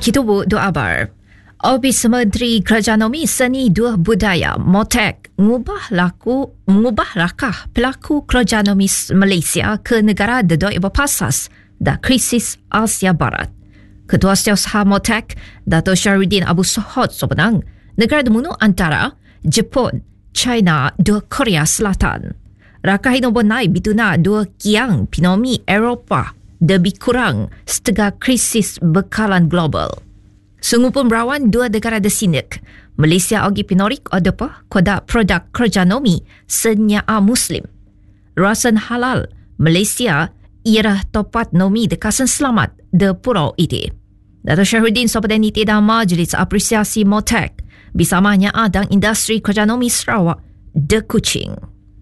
Kitubu dua abar. Ofis Menteri Kerajaan Nomi Seni Dua Budaya Motek mengubah rakah pelaku kerajaan nomi Malaysia ke negara dedoi berpasas dan krisis Asia Barat. Ketua Setiausaha Motek, Dato' Syarudin Abu Sohod sebenang negara demunu antara Jepun, China dan Korea Selatan. Rakah ini naik bituna dua kiang pinomi Eropah lebih kurang setengah krisis bekalan global. Sungguh pun berawan dua negara desinik, Malaysia agi pinorik adapa kodak produk kerajanomi senyaa Muslim. Rasan halal Malaysia ialah topat nomi dekasan selamat de pulau itu. Dato' Syarudin sopadan iti dalam Majlis Apresiasi Motek bersamanya adang industri kerajanomi Sarawak de Kuching.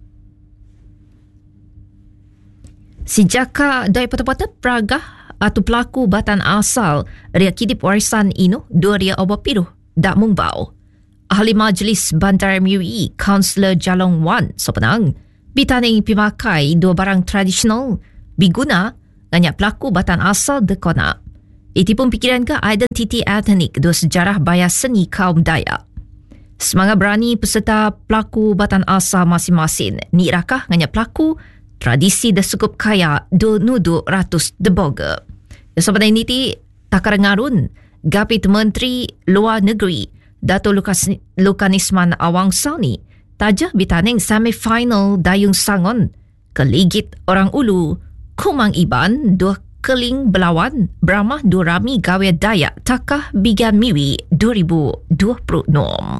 Sejak dari peta-peta Praga atau pelaku batan asal ria kidip warisan ino dua ria obat piruh dak mungbau. Ahli Majlis Bandar MUI Kaunselor Jalong Wan sepenang bitaning pimakai dua barang tradisional biguna banyak pelaku batan asal dekona. Itu pun pikiran ke identiti etnik dua sejarah bayar seni kaum Dayak. Semangat berani peserta pelaku batan asal masing-masing ni rakah banyak pelaku tradisi dah cukup kaya do nudu ratus deboga. Sebenarnya ini takar ngarun Gapit Menteri Luar Negeri Dato' Lukanisman Awangsau ni tajah bitaning semifinal dayung sangon keligit orang ulu kumang iban dua keling belawan beramah dua rami gawe Dayak takah Bigan Miwi 2026.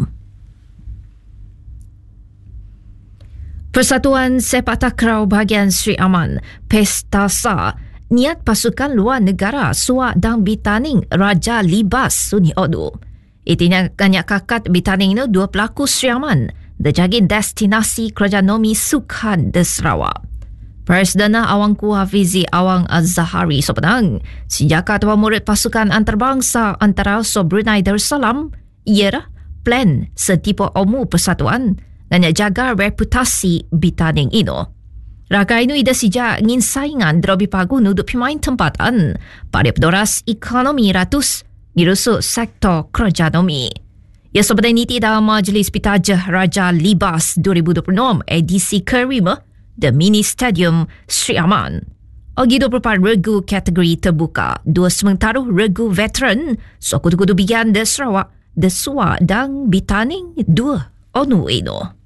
Persatuan Sepak Takraw Bahagian Sri Aman Pestasa niat pasukan luar negara suak dan bitaning Raja Libas Suni Odu. Itinya banyak kakat bitaning itu dua pelaku Sri Aman dejagin destinasi kerajaan nomi Sukhan de Sarawak. Presdana Awangku Hafizi Awang Az-Zahari sebenang sejak ketua murid pasukan antarabangsa antara Brunei Darussalam ialah plan setipu umum persatuan dan jaga reputasi bitaning ino. Rakai ini ida sejak ingin saingan drobi pagu nuduk pemain tempatan pada pedoras ekonomi ratus dirusuk sektor kerajanomi. Ya sebenarnya ini dalam Majlis Pitajah Raja Libas 2026 edisi kelima The Mini Stadium Sri Aman. Agi 24 regu kategori terbuka, dua sementara regu veteran, kudu-kudu bigan de Sarawak, de Suwa dan bitaning dua onu ino.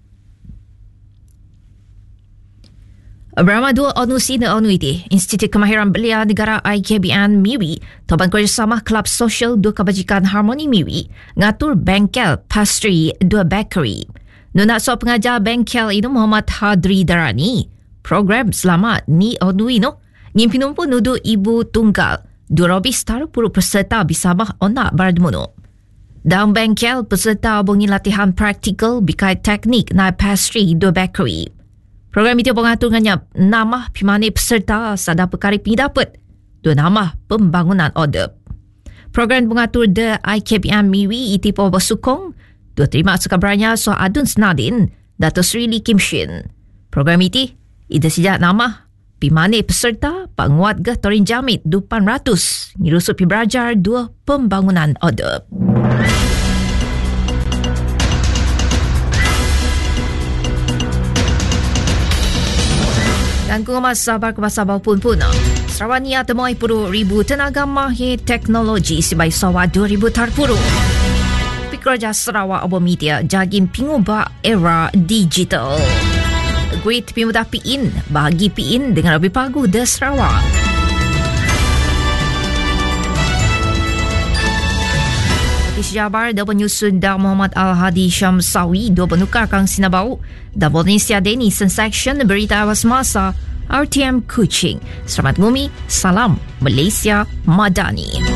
Bersama dua ONU sina ONU itu, Institut Kemahiran Belia Negara IKBN MIWI, Toban Kerjasama Kelab Sosial Dua Kebajikan Harmoni MIWI, ngatur bengkel pastry dua bakery. Nuna so pengajar bengkel itu Muhammad Hadri Darani, program selamat ni ONU itu, ngimpinum pun nudu ibu tunggal, dua robis taruh puluh peserta bersama onak baradmunu. Dalam bengkel, peserta bungi latihan praktikal bikai teknik naik pastry dua bakery. Program itu mengaturkannya nama pimane peserta sada perkara dapat dua nama pembangunan order. Program mengatur the IKBN MIWI itu pun bersukong dua terima sekabranya so adun senadin Dato' Sri Lee Kim Shin. Program itu sejak nama pimane peserta penguat ke torin jamit 200 ngirusuk pi belajar dua pembangunan order. Dan kumas sabar kebasabar pun. Sarawak ni temui 10,000 tenaga mahir teknologi sebagai Sarawak 2000 tarpuru. Pekerja Sarawak Abo Media jagin pengubah era digital. Great pemuda PIN bagi PIN dengan lebih pagu de Sarawak. Jabar dan penyusun dan Muhammad Al-Hadi Syamsawi dua penukarkan Sinabau dan Indonesia Deni Section berita awas masa RTM Kuching. Selamat ngumi, salam Malaysia Madani.